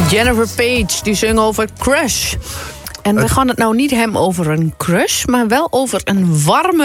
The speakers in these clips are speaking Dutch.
Jennifer Page, die zong over Crush. En we gaan het nou niet hebben over een crush, maar wel over een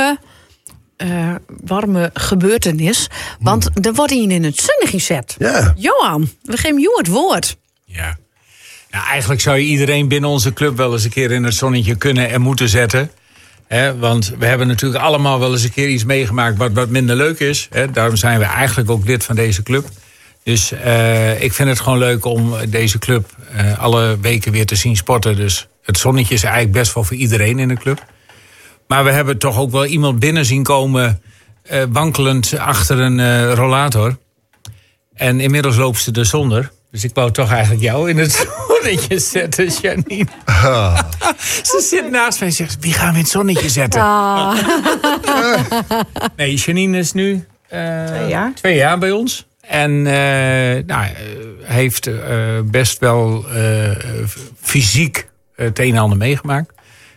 warme gebeurtenis. Want er wordt hier in het zonnetje gezet. Ja. Johan, we geven jou het woord. Ja. Nou, eigenlijk zou je iedereen binnen onze club wel eens een keer in het zonnetje kunnen en moeten zetten. Want we hebben natuurlijk allemaal wel eens een keer iets meegemaakt wat minder leuk is. Daarom zijn we eigenlijk ook lid van deze club. Dus ik vind het gewoon leuk om deze club alle weken weer te zien sporten. Dus het zonnetje is eigenlijk best wel voor iedereen in de club. Maar we hebben toch ook wel iemand binnen zien komen wankelend achter een rollator. En inmiddels loopt ze er zonder. Dus ik wou toch eigenlijk jou in het zonnetje zetten, Janine. Ze zit naast mij en zegt, wie gaan we in het zonnetje zetten? Nee, Janine is nu 2 jaar bij ons. En heeft best wel fysiek het een en ander meegemaakt.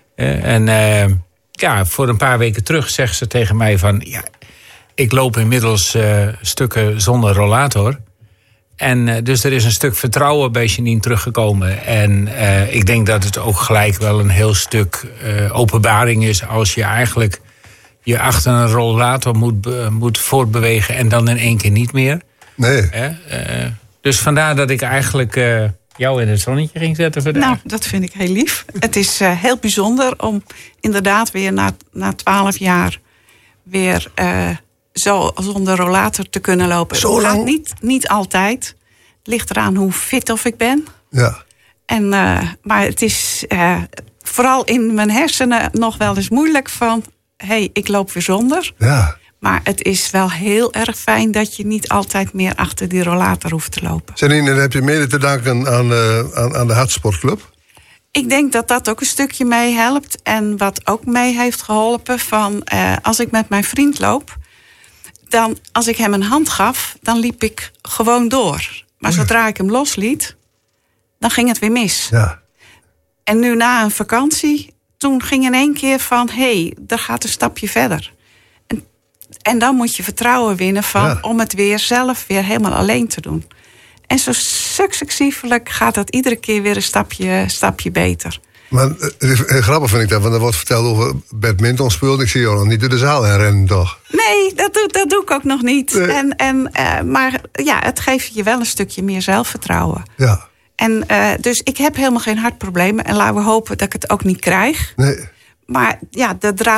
Voor een paar weken terug zegt ze tegen mij van... ja, ik loop inmiddels stukken zonder rollator. En dus er is een stuk vertrouwen bij Janine teruggekomen. En ik denk dat het ook gelijk wel een heel stuk openbaring is... als je eigenlijk je achter een rollator moet voortbewegen... en dan in één keer niet meer. Nee. Dus vandaar dat ik eigenlijk jou in het zonnetje ging zetten vandaag. Nou, dat vind ik heel lief. Het is heel bijzonder om inderdaad weer na 12 jaar... weer zo zonder rollator te kunnen lopen. Zo lang? Het gaat niet altijd. Het ligt eraan hoe fit of ik ben. Ja. Maar het is vooral in mijn hersenen nog wel eens moeilijk van... hey, ik loop weer zonder. Ja. Maar het is wel heel erg fijn dat je niet altijd meer achter die rollator hoeft te lopen. Janine, dan heb je mede te danken aan de Hartsportclub. Ik denk dat dat ook een stukje mee helpt. En wat ook mee heeft geholpen van... als ik met mijn vriend loop... dan als ik hem een hand gaf, dan liep ik gewoon door. Maar zodra ik hem losliet, dan ging het weer mis. Ja. En nu na een vakantie, toen ging in één keer van... hé, daar gaat een stapje verder. En dan moet je vertrouwen winnen om het weer zelf weer helemaal alleen te doen. En zo successievelijk gaat dat iedere keer weer een stapje beter. Maar heel grappig vind ik dat, want er wordt verteld over badminton spelen. Ik zie jou nog niet door de zaal heen rennen, toch? Nee, dat doe ik ook nog niet. Nee. Maar ja, het geeft je wel een stukje meer zelfvertrouwen. Ja. En dus ik heb helemaal geen hartproblemen. En laten we hopen dat ik het ook niet krijg. Nee. Maar ja, de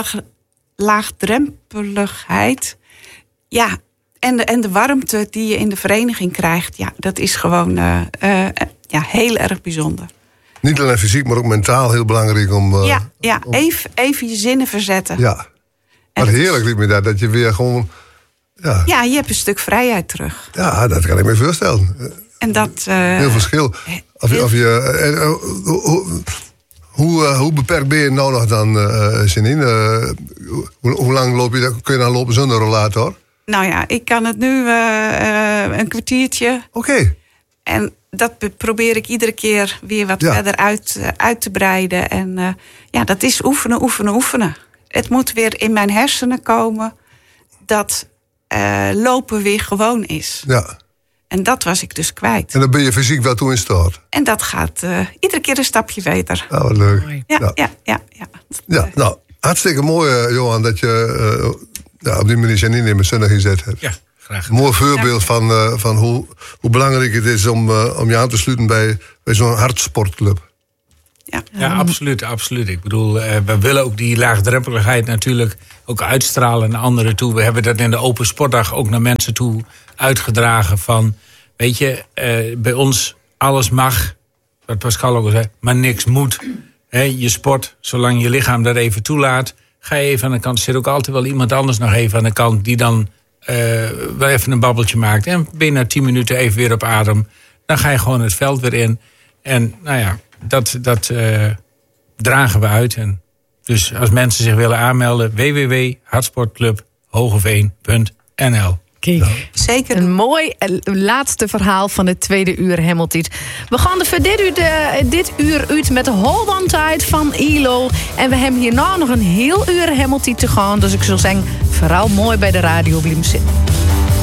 laagdrempeligheid... Ja, en de warmte die je in de vereniging krijgt... ja, dat is gewoon heel erg bijzonder. Niet alleen fysiek, maar ook mentaal heel belangrijk om... Even je zinnen verzetten. Ja, maar heerlijk lijkt me dat je weer gewoon... Ja, je hebt een stuk vrijheid terug. Ja, dat kan ik me voorstellen. En dat... heel verschil. Hoe beperkt ben je nou nog dan, Janine? Hoe lang kun je dan lopen zonder rollator? Nou ja, ik kan het nu een kwartiertje. Oké. En dat probeer ik iedere keer weer wat verder uit te breiden. En dat is oefenen. Het moet weer in mijn hersenen komen dat lopen weer gewoon is. Ja. En dat was ik dus kwijt. En dan ben je fysiek wel toe in staat. En dat gaat iedere keer een stapje beter. Nou, wat leuk. Ja, nou, hartstikke mooi, Johan, dat je op die manier Janine in mijn zonnig gezet hebt. Ja, graag. Een mooi voorbeeld van hoe belangrijk het is om je aan te sluiten bij zo'n hartsportclub. Ja, absoluut. Ik bedoel, we willen ook die laagdrempeligheid natuurlijk ook uitstralen naar anderen toe. We hebben dat in de Open Sportdag ook naar mensen toe uitgedragen van... weet je, bij ons alles mag, wat Pascal ook al zei, maar niks moet. Je sport, zolang je lichaam dat even toelaat, ga je even aan de kant. Er zit ook altijd wel iemand anders nog even aan de kant die dan wel even een babbeltje maakt. En ben je na 10 minuten even weer op adem, dan ga je gewoon het veld weer in. En nou ja, dat dragen we uit. En dus als mensen zich willen aanmelden, www.hartsportclub.hogeveen.nl. Ja. Zeker. Een mooi laatste verhaal van het tweede uur Hemeltiet. We gaan er voor dit uur uit met de Hold On Tight van ELO. En we hebben hierna nog een heel uur Hemeltiet te gaan. Dus ik zou zeggen, vooral mooi bij de radio blijven zitten.